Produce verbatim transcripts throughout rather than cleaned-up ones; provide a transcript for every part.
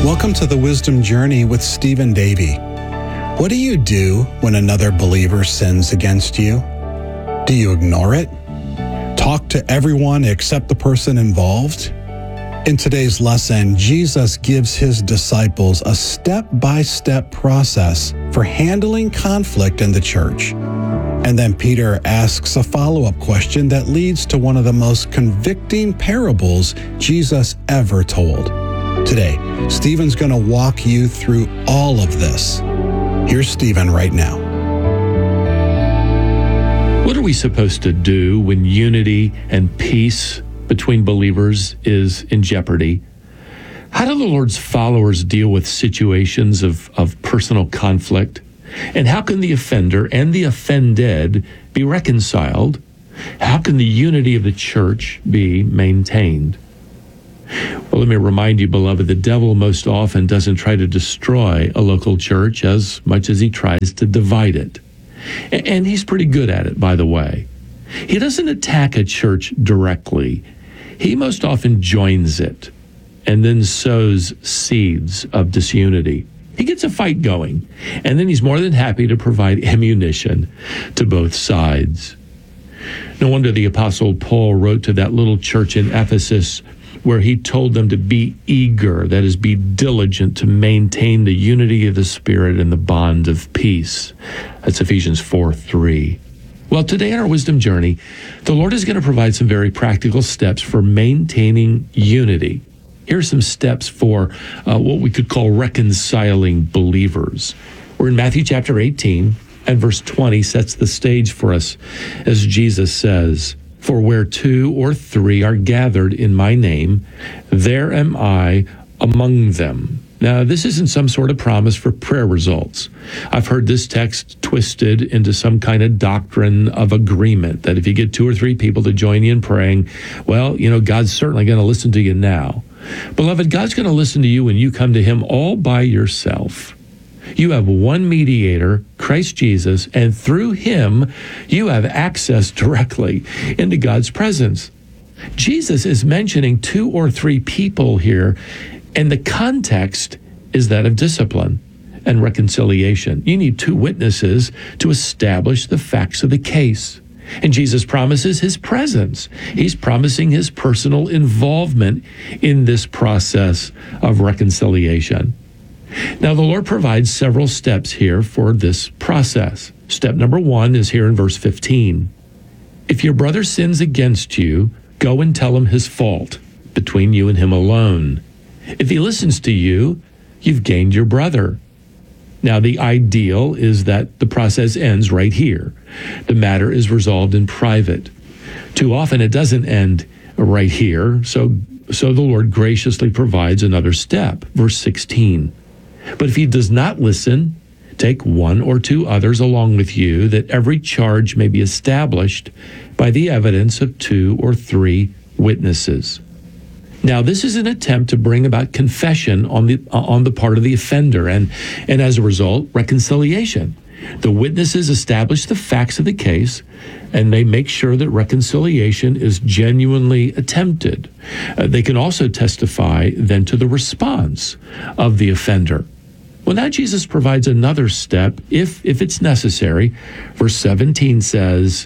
Welcome to the Wisdom Journey with Stephen Davey. What do you do when another believer sins against you? Do you ignore it? Talk to everyone except the person involved? In today's lesson, Jesus gives his disciples a step-by-step process for handling conflict in the church. And then Peter asks a follow-up question that leads to one of the most convicting parables Jesus ever told. Today, Stephen's going to walk you through all of this. Here's Stephen right now. What are we supposed to do when unity and peace between believers is in jeopardy? How do the Lord's followers deal with situations of, of personal conflict? And how can the offender and the offended be reconciled? How can the unity of the church be maintained? Well, let me remind you, beloved, the devil most often doesn't try to destroy a local church as much as he tries to divide it. And he's pretty good at it, by the way. He doesn't attack a church directly. He most often joins it and then sows seeds of disunity. He gets a fight going, and then he's more than happy to provide ammunition to both sides. No wonder the Apostle Paul wrote to that little church in Ephesus where he told them to be eager, that is, be diligent to maintain the unity of the Spirit and the bond of peace. That's Ephesians four three. Well, today in our wisdom journey, the Lord is going to provide some very practical steps for maintaining unity. Here are some steps for uh, what we could call reconciling believers. We're in Matthew chapter eighteen, and verse twenty sets the stage for us as Jesus says, "For where two or three are gathered in my name, there am I among them." Now, this isn't some sort of promise for prayer results. I've heard this text twisted into some kind of doctrine of agreement, that if you get two or three people to join you in praying, well, you know, God's certainly going to listen to you now. Beloved, God's going to listen to you when you come to him all by yourself. You have one mediator, Christ Jesus, and through him, you have access directly into God's presence. Jesus is mentioning two or three people here, and the context is that of discipline and reconciliation. You need two witnesses to establish the facts of the case. And Jesus promises his presence. He's promising his personal involvement in this process of reconciliation. Now, the Lord provides several steps here for this process. Step number one is here in verse fifteen. If your brother sins against you, go and tell him his fault between you and him alone. If he listens to you, you've gained your brother. Now, the ideal is that the process ends right here. The matter is resolved in private. Too often it doesn't end right here, so, so the Lord graciously provides another step. Verse sixteen. But if he does not listen, take one or two others along with you, that every charge may be established by the evidence of two or three witnesses. Now, this is an attempt to bring about confession on the on the part of the offender, and, and as a result, reconciliation. The witnesses establish the facts of the case, and they make sure that reconciliation is genuinely attempted. Uh, they can also testify then to the response of the offender. Well, now Jesus provides another step if, if it's necessary. Verse seventeen says,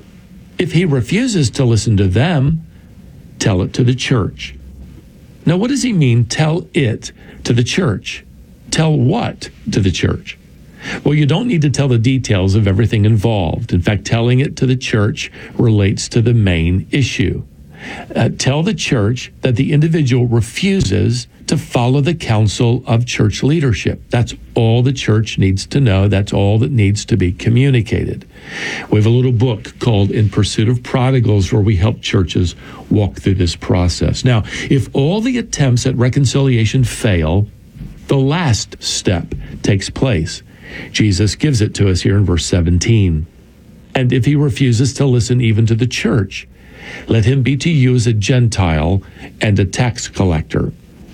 if he refuses to listen to them, tell it to the church. Now, what does he mean, tell it to the church? Tell what to the church? Well, you don't need to tell the details of everything involved. In fact, telling it to the church relates to the main issue. Uh, tell the church that the individual refuses to follow the counsel of church leadership. That's all the church needs to know. That's all that needs to be communicated. We have a little book called In Pursuit of Prodigals where we help churches walk through this process. Now, if all the attempts at reconciliation fail, the last step takes place. Jesus gives it to us here in verse seventeen. And if he refuses to listen even to the church, let him be to you as a Gentile and a tax collector.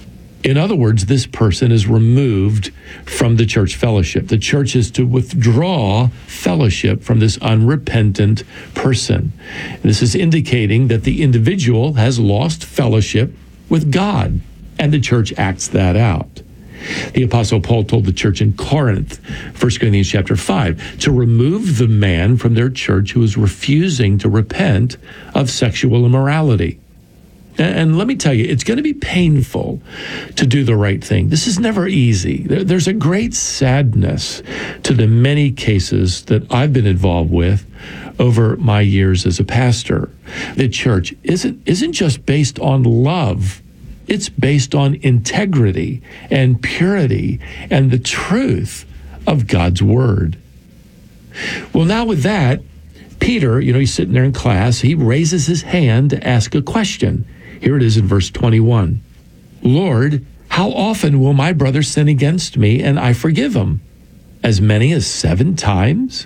In other words, this person is removed from the church fellowship. The church is to withdraw fellowship from this unrepentant person. This is indicating that the individual has lost fellowship with God, and the church acts that out. The Apostle Paul told the church in Corinth, First Corinthians chapter five, to remove the man from their church who was refusing to repent of sexual immorality. And let me tell you, it's going to be painful to do the right thing. This is never easy. There's a great sadness to the many cases that I've been involved with over my years as a pastor. The church isn't, isn't just based on love. It's based on integrity and purity and the truth of God's word. Well, now with that, Peter, you know, he's sitting there in class. He raises his hand to ask a question. Here it is in verse twenty-one. Lord, how often will my brother sin against me and I forgive him? As many as seven times?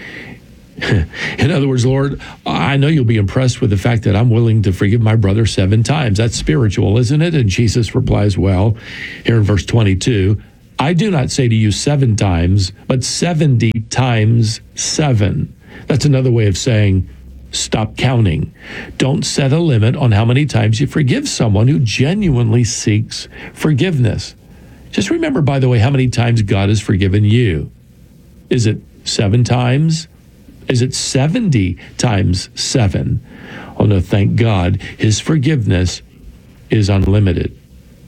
In other words, Lord, I know you'll be impressed with the fact that I'm willing to forgive my brother seven times. That's spiritual, isn't it? And Jesus replies, well, here in verse twenty-two, I do not say to you seven times, but seventy times seven. That's another way of saying, stop counting. Don't set a limit on how many times you forgive someone who genuinely seeks forgiveness. Just remember, by the way, how many times God has forgiven you. Is it seven times? Is it seventy times seven? Oh no, thank God, his forgiveness is unlimited.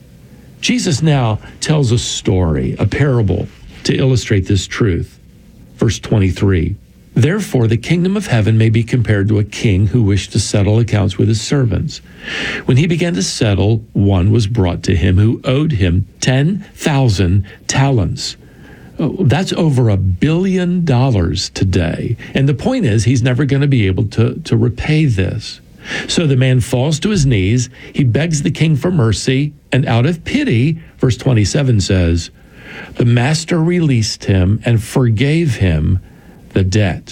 Jesus now tells a story, a parable, to illustrate this truth. Verse twenty-three, therefore the kingdom of heaven may be compared to a king who wished to settle accounts with his servants. When he began to settle, one was brought to him who owed him ten thousand talents. That's over a billion dollars today. And the point is, he's never going to be able to, to repay this. So the man falls to his knees, he begs the king for mercy, and out of pity, verse twenty-seven says, the master released him and forgave him the debt.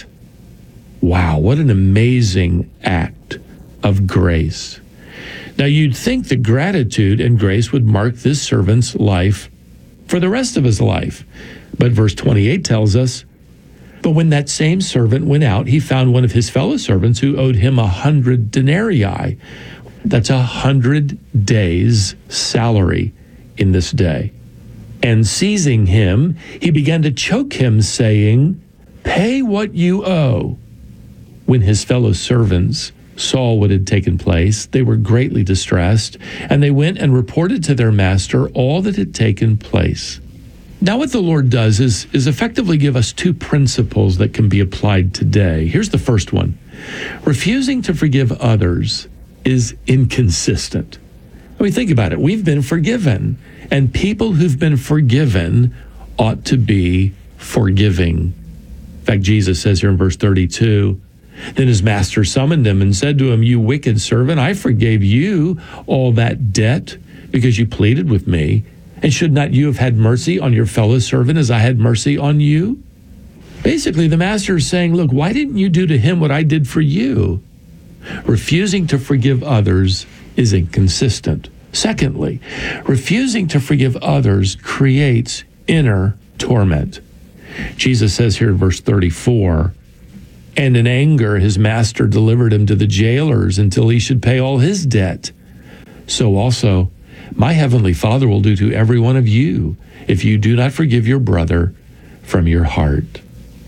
Wow, what an amazing act of grace. Now you'd think that gratitude and grace would mark this servant's life for the rest of his life. But verse twenty-eight tells us, but when that same servant went out, he found one of his fellow servants who owed him a hundred denarii. That's a hundred days' salary in this day. And seizing him, he began to choke him, saying, pay what you owe. When his fellow servants saw what had taken place, they were greatly distressed, and they went and reported to their master all that had taken place. Now what the Lord does is, is effectively give us two principles that can be applied today. Here's the first one. Refusing to forgive others is inconsistent. I mean, think about it. We've been forgiven, and people who've been forgiven ought to be forgiving. In fact, Jesus says here in verse thirty-two, then his master summoned him and said to him, you wicked servant, I forgave you all that debt because you pleaded with me. And should not you have had mercy on your fellow servant as I had mercy on you? Basically, the master is saying, look, why didn't you do to him what I did for you? Refusing to forgive others is inconsistent. Secondly, refusing to forgive others creates inner torment. Jesus says here in verse thirty-four, and in anger his master delivered him to the jailers until he should pay all his debt. So also, my heavenly Father will do to every one of you if you do not forgive your brother from your heart.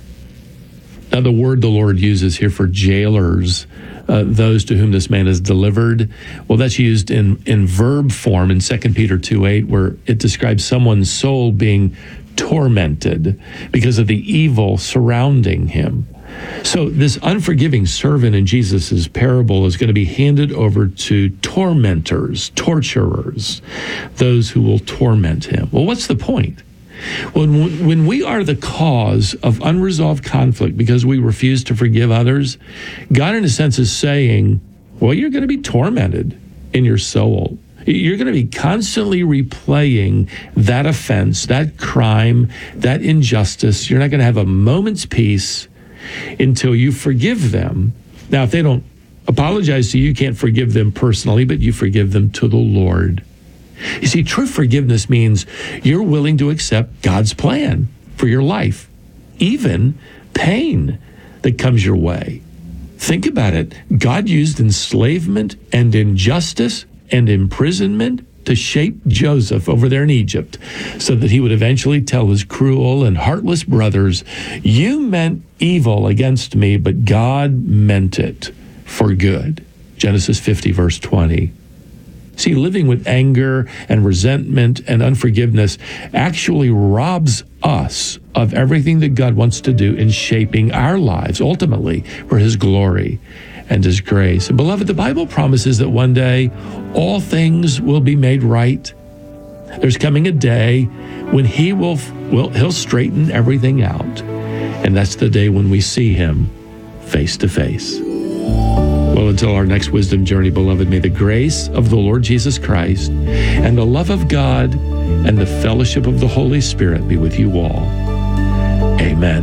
Now, the word the Lord uses here for jailers, uh, those to whom this man is delivered, well, that's used in, in verb form in Second Peter two eight, where it describes someone's soul being tormented because of the evil surrounding him. So this unforgiving servant in Jesus's parable is going to be handed over to tormentors, torturers, those who will torment him. Well, what's the point? When, when we are the cause of unresolved conflict because we refuse to forgive others, God, in a sense, is saying, well, you're going to be tormented in your soul. You're going to be constantly replaying that offense, that crime, that injustice. You're not going to have a moment's peace until you forgive them. Now, if they don't apologize to you, you can't forgive them personally, but you forgive them to the Lord. You see, true forgiveness means you're willing to accept God's plan for your life, even pain that comes your way. Think about it. God used enslavement and injustice and imprisonment to shape Joseph over there in Egypt so that he would eventually tell his cruel and heartless brothers, "You meant evil against me, but God meant it for good." Genesis fifty, verse twenty. See, living with anger and resentment and unforgiveness actually robs us of everything that God wants to do in shaping our lives, ultimately, for his glory and his grace. And beloved, the Bible promises that one day all things will be made right. There's coming a day when he will, will he'll straighten everything out. And that's the day when we see him face to face. Well, until our next wisdom journey, beloved, may the grace of the Lord Jesus Christ and the love of God and the fellowship of the Holy Spirit be with you all. Amen.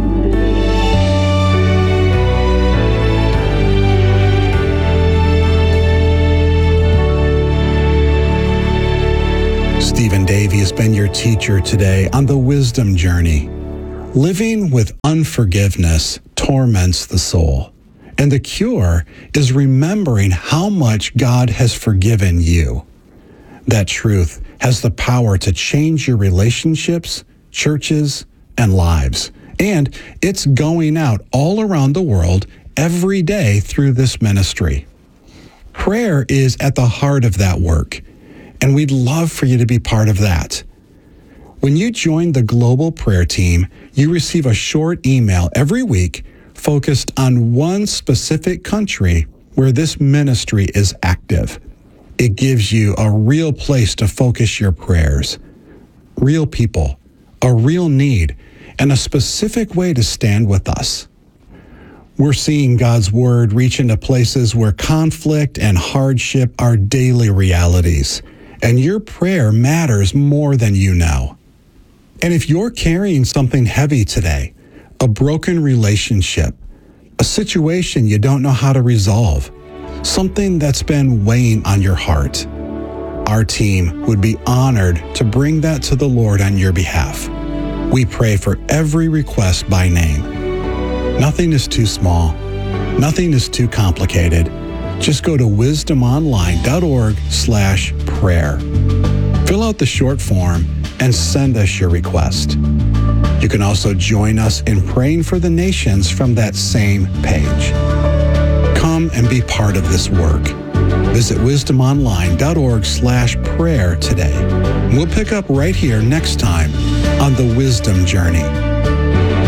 Stephen Davey has been your teacher today on the wisdom journey. Living with unforgiveness torments the soul. And the cure is remembering how much God has forgiven you. That truth has the power to change your relationships, churches, and lives. And it's going out all around the world every day through this ministry. Prayer is at the heart of that work, and we'd love for you to be part of that. When you join the Global Prayer Team, you receive a short email every week focused on one specific country where this ministry is active. It gives you a real place to focus your prayers, real people, a real need, and a specific way to stand with us. We're seeing God's word reach into places where conflict and hardship are daily realities, and your prayer matters more than you know. And if you're carrying something heavy today, a broken relationship, a situation you don't know how to resolve, something that's been weighing on your heart, our team would be honored to bring that to the Lord on your behalf. We pray for every request by name. Nothing is too small. Nothing is too complicated. Just go to wisdomonline.org slash prayer. Fill out the short form and send us your request. You can also join us in praying for the nations from that same page. Come and be part of this work. Visit wisdomonline.org slash prayer today. We'll pick up right here next time on The Wisdom Journey.